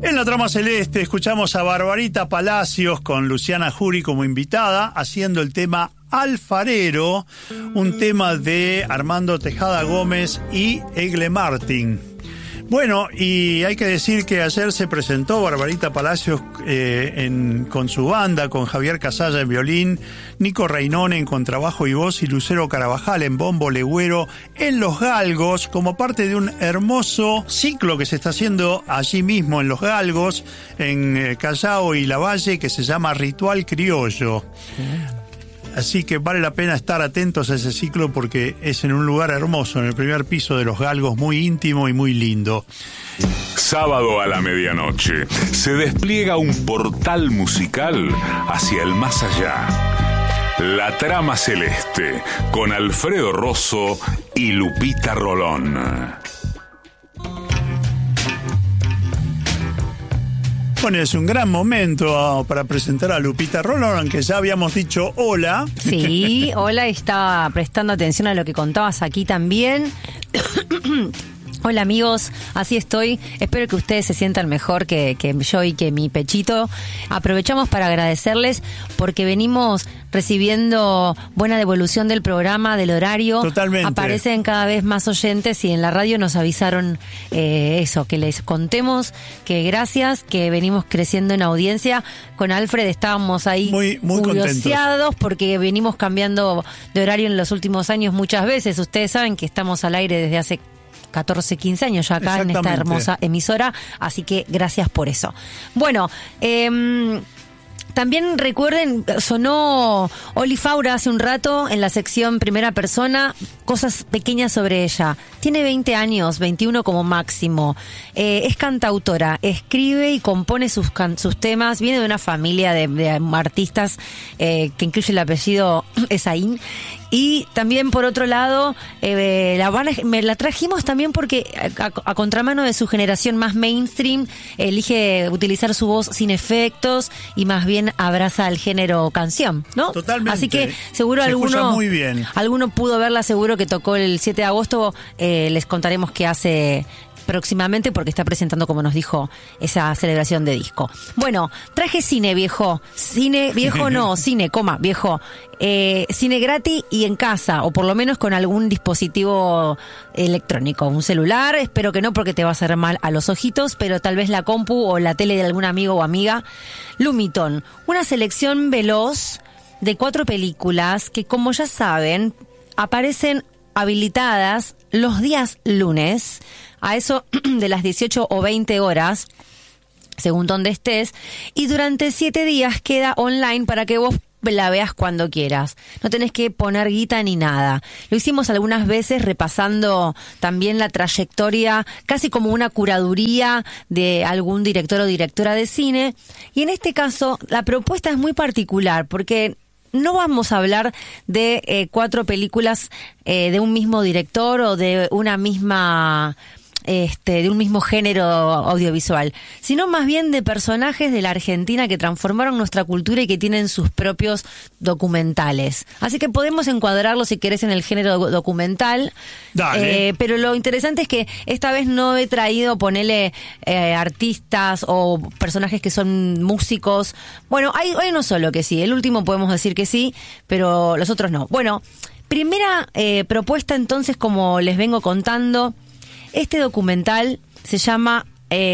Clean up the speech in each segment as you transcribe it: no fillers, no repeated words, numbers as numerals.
En la trama celeste escuchamos a Barbarita Palacios con Luciana Jury como invitada, haciendo el tema Alfarero, un tema de Armando Tejada Gómez y Egle Martin. Bueno, y hay que decir que ayer se presentó Barbarita Palacios con su banda, con Javier Casalla en violín, Nico Reinone en contrabajo y voz y Lucero Carabajal en bombo legüero en Los Galgos, como parte de un hermoso ciclo que se está haciendo allí mismo en Los Galgos, en Callao y Lavalle, que se llama Ritual Criollo. Así que vale la pena estar atentos a ese ciclo porque es en un lugar hermoso, en el primer piso de Los Galgos, muy íntimo y muy lindo. Sábado a la medianoche se despliega un portal musical hacia el más allá. La trama celeste con Alfredo Rosso y Lupita Rolón. Bueno, es un gran momento para presentar a Lupita Rolón, aunque ya habíamos dicho hola. Sí, hola, estaba prestando atención a lo que contabas aquí también. Hola amigos, así estoy. Espero que ustedes se sientan mejor que yo y que mi pechito. Aprovechamos para agradecerles porque venimos recibiendo buena devolución del programa, del horario. Totalmente. Aparecen cada vez más oyentes y en la radio nos avisaron eso, que les contemos que gracias, que venimos creciendo en audiencia. Con Alfred estábamos ahí muy curioseados porque venimos cambiando de horario en los últimos años muchas veces. Ustedes saben que estamos al aire desde hace 14, 15 años ya acá en esta hermosa emisora, así que gracias por eso. Bueno, también recuerden, sonó Oli Faura hace un rato en la sección Primera Persona, cosas pequeñas sobre ella. Tiene 20 años, 21 como máximo. Es cantautora, escribe y compone sus temas. Viene de una familia de artistas que incluye el apellido Esaín. Y también, por otro lado, la trajimos también porque, a contramano de su generación más mainstream, elige utilizar su voz sin efectos y más bien abraza al género canción, ¿no? Totalmente. Así que seguro alguno pudo verla, seguro que tocó el 7 de agosto. Les contaremos qué hace próximamente porque está presentando, como nos dijo, esa celebración de disco. Bueno, traje cine, viejo. Cine, viejo no, cine, viejo. Cine gratis y en casa, o por lo menos con algún dispositivo electrónico, un celular, espero que no porque te va a hacer mal a los ojitos, pero tal vez la compu o la tele de algún amigo o amiga. Lumiton, una selección veloz de 4 películas que, como ya saben, aparecen habilitadas los días lunes a eso de las 18 o 20 horas, según donde estés, y durante 7 días queda online para que vos la veas cuando quieras. No tenés que poner guita ni nada. Lo hicimos algunas veces repasando también la trayectoria, casi como una curaduría de algún director o directora de cine. Y en este caso, la propuesta es muy particular porque no vamos a hablar de 4 películas de un mismo director o de una misma de un mismo género audiovisual, sino más bien de personajes de la Argentina que transformaron nuestra cultura y que tienen sus propios documentales. Así que podemos encuadrarlo si querés en el género documental. Dale. Pero lo interesante es que esta vez no he traído, ponele, artistas o personajes que son músicos. Bueno, hay uno solo que sí, el último podemos decir que sí, pero los otros no. Bueno, primera propuesta entonces, como les vengo contando. Este documental se llama,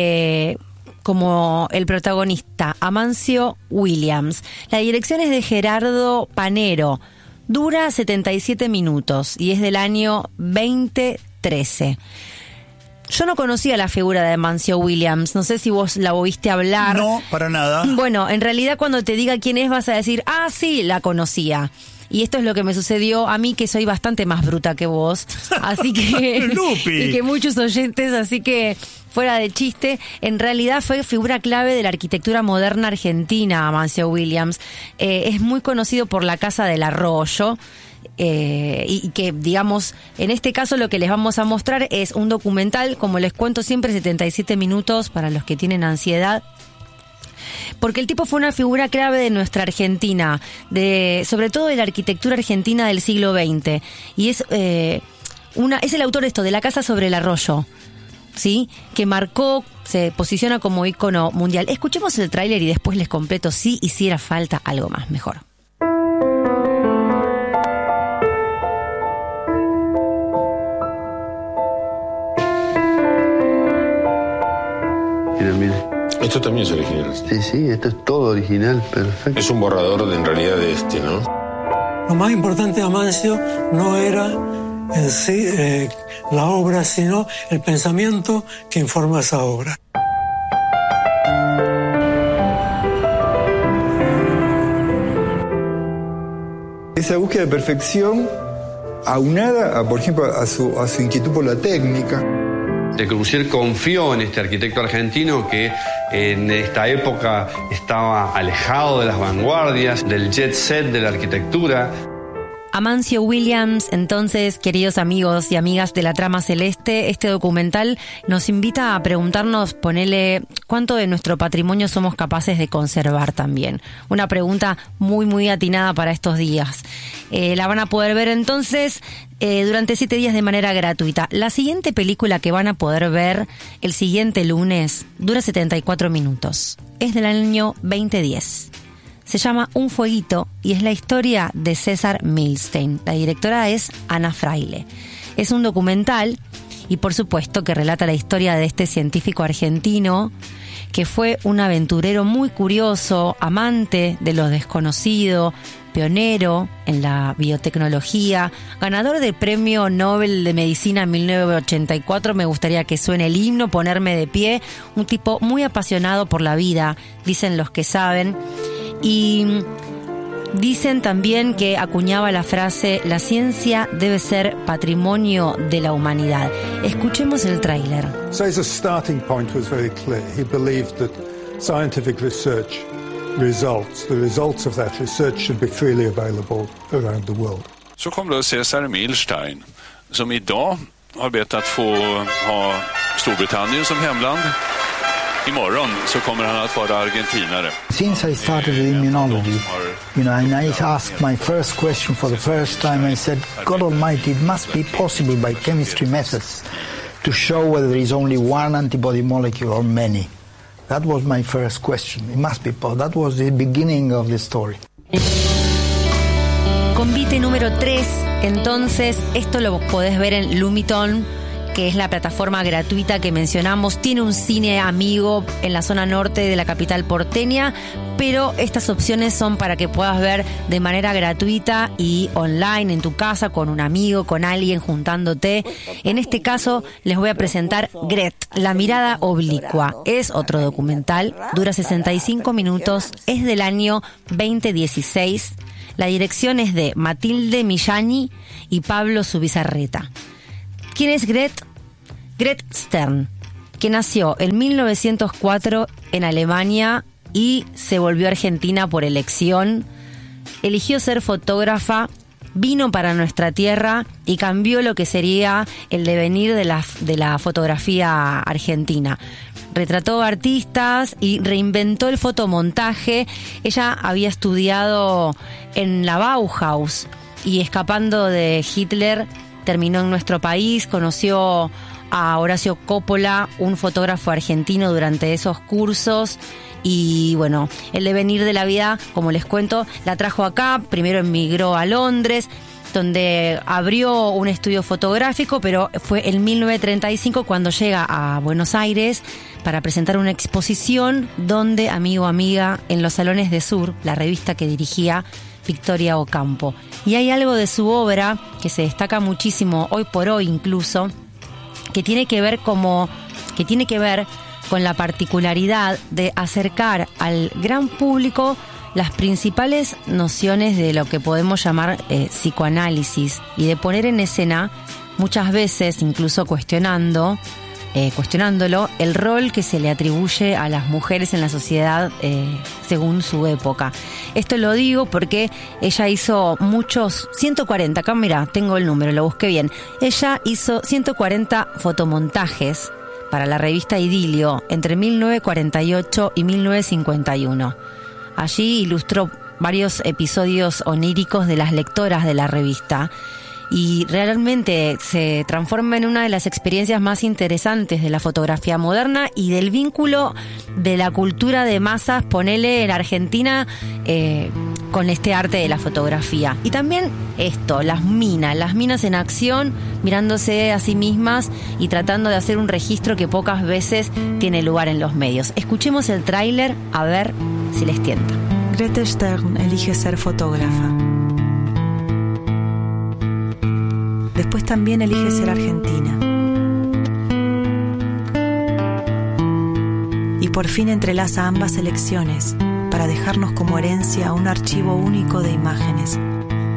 como el protagonista, Amancio Williams. La dirección es de Gerardo Panero. Dura 77 minutos y es del año 2013. Yo no conocía la figura de Amancio Williams. No sé si vos la oíste hablar. No, para nada. Bueno, en realidad cuando te diga quién es vas a decir, sí, la conocía. Y esto es lo que me sucedió a mí, que soy bastante más bruta que vos. Así que... y que muchos oyentes, así que fuera de chiste, en realidad fue figura clave de la arquitectura moderna argentina, Amancio Williams. Es muy conocido por La Casa del Arroyo. Y que, digamos, en este caso lo que les vamos a mostrar es un documental, como les cuento siempre, 77 minutos para los que tienen ansiedad. Porque el tipo fue una figura clave de nuestra Argentina, sobre todo de la arquitectura argentina del siglo XX. Y es el autor de La Casa sobre el Arroyo. ¿sí? Que marcó, se posiciona como ícono mundial. Escuchemos el tráiler y después les completo si hiciera falta algo más, mejor. Mira. Esto también es original. Sí, esto es todo original, perfecto. Es un borrador en realidad de este, ¿no? Lo más importante de Amancio no era en sí la obra, sino el pensamiento que informa esa obra. Esa búsqueda de perfección aunada, por ejemplo, a su inquietud por la técnica. Le Corbusier confió en este arquitecto argentino que en esta época estaba alejado de las vanguardias, del jet set de la arquitectura. Amancio Williams, entonces, queridos amigos y amigas de La Trama Celeste, este documental nos invita a preguntarnos, ponele, ¿cuánto de nuestro patrimonio somos capaces de conservar también? Una pregunta muy, muy atinada para estos días. La van a poder ver entonces durante 7 días de manera gratuita. La siguiente película que van a poder ver el siguiente lunes dura 74 minutos. Es del año 2010. Se llama Un fueguito y es la historia de César Milstein. La directora es Ana Fraile. Es un documental y por supuesto que relata la historia de este científico argentino que fue un aventurero muy curioso, amante de lo desconocido, pionero en la biotecnología, ganador del Premio Nobel de Medicina en 1984. Me gustaría que suene el himno, ponerme de pie. Un tipo muy apasionado por la vida, dicen los que saben. Y dicen también que acuñaba la frase: la ciencia debe ser patrimonio de la humanidad. Escuchemos el tráiler. So his starting point was very clear. He believed that scientific research results, the results of that research should be freely available around the world. Så kom då César Milstein, som idag har bett att få ha Storbritannien som hemland. Imorgon så kommer han att vara argentinare. Since I started with immunology, and I asked my first question for the first time, I said, God Almighty, it must be possible by chemistry methods to show whether there is only one antibody molecule or many. That was my first question. It must be possible. That was the beginning of the story. Convite número 3, entonces, esto lo podés ver en Lumiton, que es la plataforma gratuita que mencionamos. Tiene un cine amigo en la zona norte de la capital porteña, pero estas opciones son para que puedas ver de manera gratuita y online en tu casa, con un amigo, con alguien, juntándote. En este caso les voy a presentar Gret, La mirada oblicua. Es otro documental, dura 65 minutos, es del año 2016. La dirección es de Matilde Millani y Pablo Zubizarreta. ¿Quién es Gret? Gret Stern, que nació en 1904 en Alemania y se volvió argentina por elección. Eligió ser fotógrafa, vino para nuestra tierra y cambió lo que sería el devenir de la fotografía argentina. Retrató artistas y reinventó el fotomontaje. Ella había estudiado en la Bauhaus y, escapando de Hitler, terminó en nuestro país. Conoció a Horacio Coppola, un fotógrafo argentino, durante esos cursos. Y bueno, el devenir de la vida, como les cuento, la trajo acá. Primero emigró a Londres, donde abrió un estudio fotográfico, pero fue en 1935 cuando llega a Buenos Aires para presentar una exposición donde, amigo, amiga, en los Salones de Sur, la revista que dirigía Victoria Ocampo. Y hay algo de su obra que se destaca muchísimo hoy por hoy incluso, que tiene que ver con la particularidad de acercar al gran público las principales nociones de lo que podemos llamar psicoanálisis, y de poner en escena, muchas veces incluso cuestionándolo, el rol que se le atribuye a las mujeres en la sociedad según su época. Esto lo digo porque ella hizo 140, acá mira, tengo el número, lo busqué bien. Ella hizo 140 fotomontajes para la revista Idilio entre 1948 y 1951. Allí ilustró varios episodios oníricos de las lectoras de la revista. y realmente se transforma en una de las experiencias más interesantes de la fotografía moderna y del vínculo de la cultura de masas, ponele en Argentina, con este arte de la fotografía. Y también esto, las minas en acción, mirándose a sí mismas y tratando de hacer un registro que pocas veces tiene lugar en los medios. Escuchemos el tráiler a ver si les tienta. Grete Stern elige ser fotógrafa. Después también elige ser argentina. Y por fin entrelaza ambas elecciones para dejarnos como herencia un archivo único de imágenes.